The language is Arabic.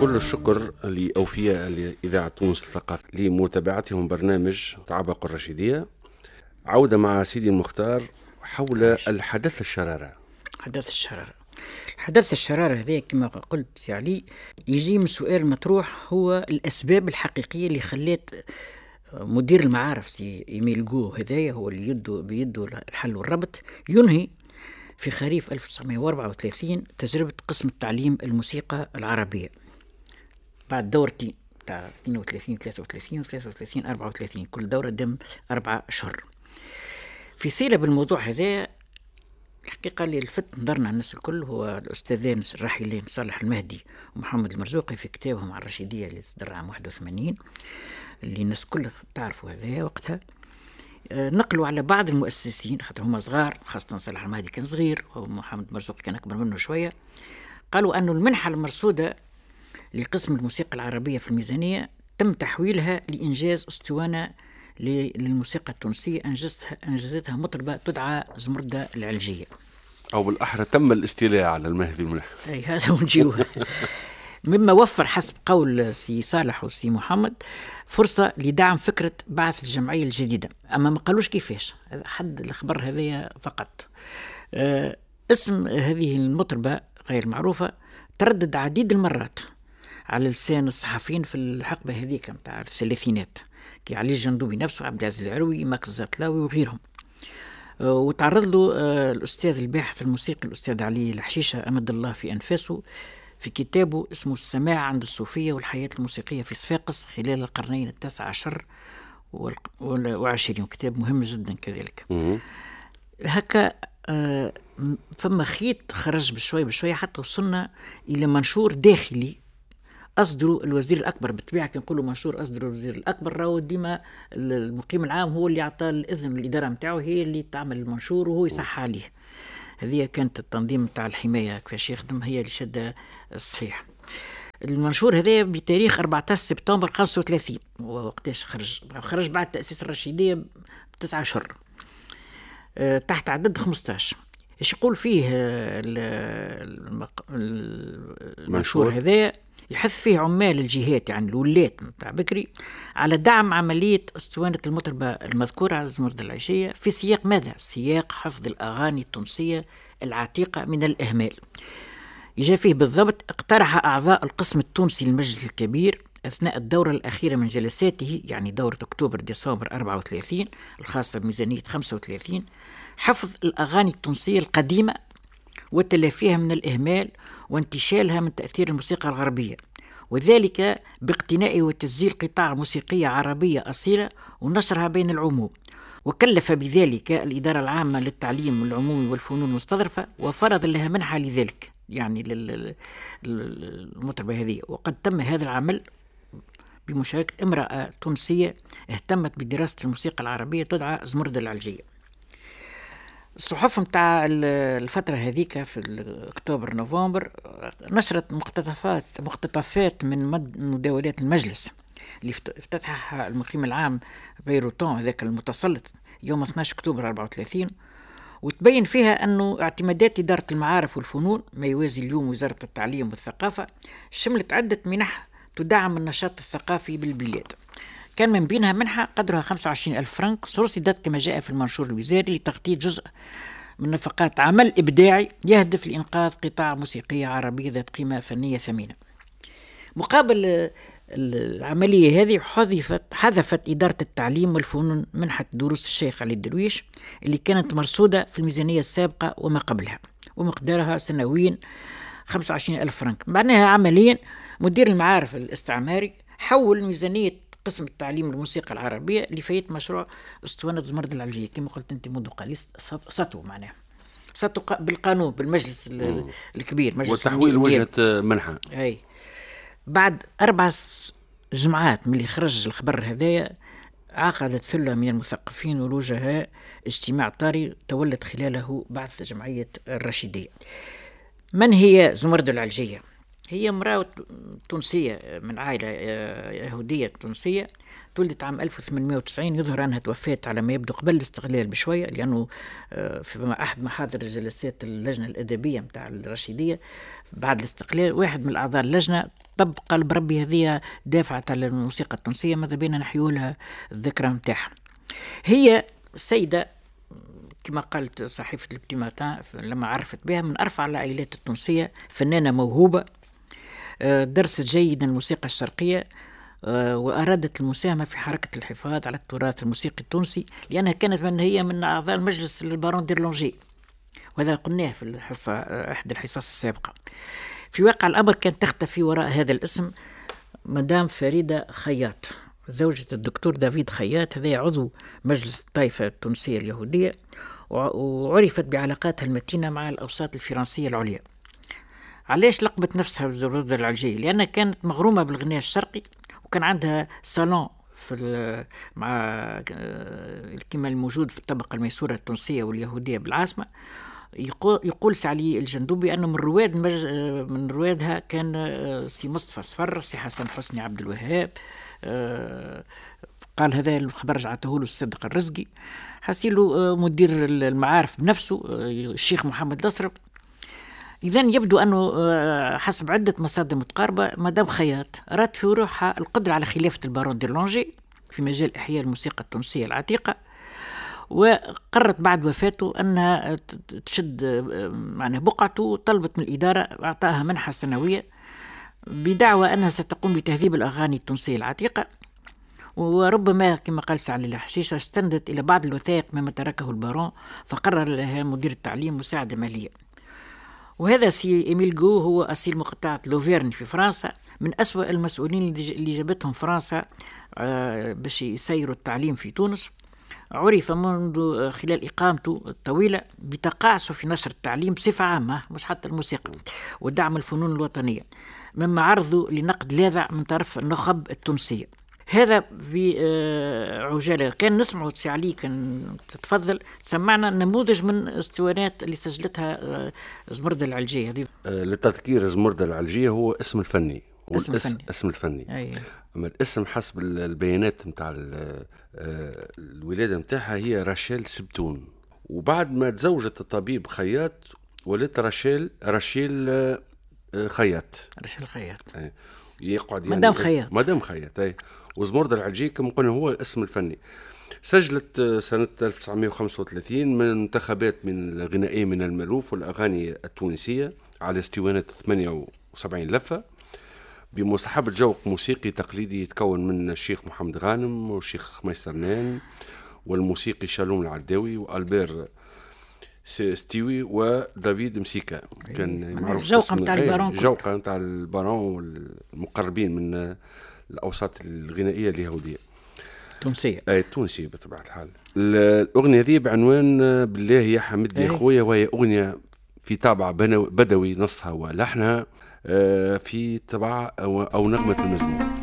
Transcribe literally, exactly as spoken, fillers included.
كل الشكر لأوفياء إذاعة تونس الثقافة لمتابعتهم برنامج تعابق الرشيدية. عودة مع سيدي المختار حول الحدث الشرارة. حدث الشرارة حدث الشرارة هذا كما قلت سي علي يجي من سؤال مطروح، هو الأسباب الحقيقية اللي خلت مدير المعارف سي إيميل جو هذايا هو اللي يده بيده الحل والربط ينهي في خريف ألف وتسعمائة وأربعة وثلاثين تجربة قسم التعليم الموسيقى العربية بعد دورتين تاع اثنين وثلاثين ثلاثة وثلاثين و ثلاثة وثلاثين أربعة وثلاثين، كل دورة دم أربعة أشهر. في صلة بالموضوع هذا الحقيقة اللي لفت نظرنا الناس الكل هو الأستاذين الراحلين صالح المهدي ومحمد المرزوقي في كتابهم على الرشيدية اللي صدر عام واحد وثمانين، اللي الناس كلها تعرفوا هذا وقتها. نقلوا على بعض المؤسسين خاطر هما صغار، خاصة صالح المهدي كان صغير ومحمد المرزوقي كان أكبر منه شوية. قالوا أن المنحة المرصودة لقسم الموسيقى العربية في الميزانية تم تحويلها لإنجاز أسطوانة للموسيقى التونسية أنجزتها, أنجزتها مطربة تدعى زمردة العلجية، أو بالأحرى تم الاستيلاء على المهدي المنح. أي هذا ونجيوه. مما وفر حسب قول سي صالح وسي محمد فرصة لدعم فكرة بعث الجمعية الجديدة، أما ما قالوش كيفاش، حد الخبر هذا فقط. أه اسم هذه المطربة غير معروفة تردد عديد المرات على لسان الصحفيين في الحقبة هذيك متاع الثلاثينات، كي علي الجندوبي نفسه، عبد العزيز العروي، ماكس الزرتلاوي وغيرهم. أه وتعرض له أه الأستاذ الباحث الموسيقي الأستاذ علي الحشيشة أمد الله في أنفاسه في كتابه اسمه السماع عند الصوفية والحياة الموسيقية في صفاقس خلال القرنين التاسع عشر والعشرين، كتاب مهم جدا كذلك. هكا آه فما خيط خرج بشوي بشوي حتى وصلنا إلى منشور داخلي أصدروا الوزير الأكبر. بالطبيعة كان نقولوا منشور أصدروا الوزير الأكبر، راهو ديما المقيم العام هو اللي أعطى الإذن، الإدارة متاعه هي اللي تعمل المنشور وهو يصح عليه. هذه كانت التنظيم متاع الحماية كيفاش يخدم، هي اللي شد الصحيح. المنشور هذا بتاريخ أربعة عشر سبتمبر خمسة وثلاثين، ووقتاش خرج خرج بعد تأسيس الرشيدية بتسعة أشهر أه تحت عدد خمسة عشر. ايش يقول فيه المنشور هذا؟ يحث فيه عمال الجهات يعني الولات متاع بكري على دعم عملية اسطوانة المطربة المذكورة زمردة العشية في سياق ماذا؟ سياق حفظ الأغاني التونسية العتيقة من الإهمال. يجي فيه بالضبط: اقترح أعضاء القسم التونسي للمجلس الكبير أثناء الدورة الأخيرة من جلساته، يعني دورة أكتوبر ديسمبر أربعة وثلاثين الخاصة بميزانية خمسة وثلاثين، حفظ الأغاني التونسية القديمة وتلافيها من الإهمال وانتشالها من تأثير الموسيقى الغربية، وذلك باقتناء وتسجيل قطاع موسيقية عربية أصيلة ونشرها بين العموم. وكلف بذلك الإدارة العامة للتعليم العمومي والفنون المستظرفة وفرض لها منحة لذلك، يعني للمطربة هذه. وقد تم هذا العمل بمشاركة امرأة تونسية اهتمت بدراسة الموسيقى العربية تدعى زمردة العلجية. الصحف متاع الفترة هذيك في أكتوبر نوفمبر نشرت مقتطفات مقتطفات من مداولات المجلس اللي افتتحها المقيم العام بيروتون هذاك المتسلط يوم اثني عشر أكتوبر أربعة وثلاثين، وتبين فيها أنه اعتمادات إدارة المعارف والفنون ما يوازي اليوم وزارة التعليم والثقافة شملت عدة منح تدعم النشاط الثقافي بالبلاد، كان من بينها منحة قدرها خمسة وعشرين ألف فرنك رصدت كما جاء في المنشور الوزاري لتغطية جزء من نفقات عمل إبداعي يهدف لإنقاذ قطاع موسيقية عربية ذات قيمة فنية ثمينة. مقابل العملية هذه حذفت حذفت إدارة التعليم والفنون منحة دروس الشيخ علي الدرويش اللي كانت مرصودة في الميزانية السابقة وما قبلها، ومقدارها سنويا خمسة وعشرين ألف فرنك. معناها عمليا مدير المعارف الاستعماري حول ميزانية قسم التعليم الموسيقى العربية لفاية مشروع اسطوانة زمردة العلجية كما قلت انت منذ قليل، سطو معناها سطو بالقانون بالمجلس مم. الكبير مجلس وتحويل وجهة منحة. اي بعد أربع جمعات من اللي خرج الخبر هذايا عقدت ثلة من المثقفين والوجهاء اجتماع طارئ تولت خلاله بعث جمعية الرشيدية. من هي زمردة العلجية؟ هي امرأة تونسية من عائلة يهودية تونسية، تولدت عام ألف وثمانمائة وتسعين، يظهر أنها توفيت على ما يبدو قبل الاستقلال بشوية، لأنه في أحد محاضر جلسات اللجنة الأدبية متاع الرشيدية بعد الاستقلال واحد من الأعضاء اللجنة طب قال بربي هذه دافعت على الموسيقى التونسية، ماذا بينا نحيو لها الذكرى متاعها. هي السيدة كما قالت صحيفة الابتماتان لما عرفت بها من أرفع العائلات التونسية، فنانة موهوبة، درست جيدا الموسيقى الشرقية، وأرادت المساهمة في حركة الحفاظ على التراث الموسيقي التونسي، لأنها كانت من هي من أعضاء المجلس البارون ديرلونجي، وهذا قلناه في الحصة أحد الحصص السابقة. في واقع الأمر كانت تختفي وراء هذا الاسم مدام فريدة خياط، زوجة الدكتور دافيد خياط، هذا عضو مجلس الطائفة التونسية اليهودية، وعرفت بعلاقاتها المتينة مع الأوساط الفرنسية العليا. علاش لقبت نفسها بزرودة العلجية؟ لأنها كانت مغرومة بالغناء الشرقي، وكان عندها صالون في مع كما الموجود في الطبقة الميسورة التونسية واليهودية بالعاصمة. يقول, يقول سعلي الجندوبي أنه من رواد مج... من روادها كان سي مصطفى صفر، سي حسن حسني عبد الوهاب، قال هذا الخبر رجعته له الصدق الرزقي، حسيله مدير المعارف بنفسه الشيخ محمد الأسرب. إذن يبدو أنه حسب عدة مصادر متقاربة مدام خياط رات في روحها القدرة على خلافة البارون ديرلونجي في مجال إحياء الموسيقى التونسية العتيقة، وقررت بعد وفاته أنها تشد معناه بقعته، وطلبت من الإدارة أعطاها منحة سنوية بدعوى أنها ستقوم بتهذيب الأغاني التونسية العتيقة. وربما كما قال سعلي الحشيشة استندت إلى بعض الوثائق مما تركه البارون، فقرر لها مدير التعليم مساعدة مالية. وهذا سي إيميل جو هو أصيل مقاطعة لوفيرن في فرنسا، من أسوأ المسؤولين اللي جابتهم فرنسا باش يسيروا التعليم في تونس. عرف منذ خلال إقامته الطويلة بتقاعسه في نشر التعليم بصفة عامة، مش حتى الموسيقى، ودعم الفنون الوطنية، مما عرضه لنقد لاذع من طرف النخب التونسية. هذا في عجالة كان نسمعه سي علي، كان تتفضل سمعنا نموذج من اسطوانات اللي سجلتها زمردة العلجية هذه. للتذكير زمردة العلجية هو اسم الفني، اسم الفني, اسم الفني. أيه. أما الاسم حسب البيانات متاع الولادة متاعها هي راشيل سبتون، وبعد ما تزوجت الطبيب خياط ولدت راشيل راشيل خياط راشيل خياط أيه. يقعد يعني مدام خياط مدام خياط أي. وزمردة العلجية كما قلنا هو الاسم الفني. سجلت سنة ألف وتسعمائة وخمسة وثلاثين من منتخبات من الغنائية من المألوف والأغاني التونسية على اسطوانات ثمانية وسبعين لفة بمصاحبة ذوق موسيقي تقليدي يتكون من الشيخ محمد غانم والشيخ خميس سرنان والموسيقي شالوم العداوي وألبير ستيوي ودافيد مسيكا. كان معروف جوقة متاع البارون، جوقة متاع البارون والمقربين من الأوساط الغنائية اليهودية تونسية أي تونسية بطبيعة الحال. الأغنية هذه بعنوان بالله يا حمد يا خويا، وهي أغنية في طابع بدوي نصها ولحنها في طبع أو نغمة المزمور.